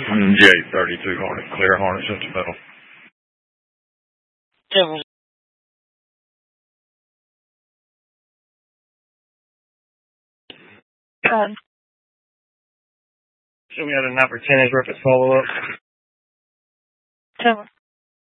J32 Hornet, clear Hornet Central Metal. Show me how to 9 for 10 is reference follow-up.